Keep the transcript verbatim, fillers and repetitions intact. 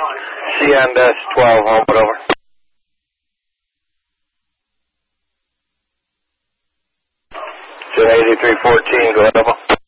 C N twelve, home, but over. Jet eighty-three fourteen, go ahead, over.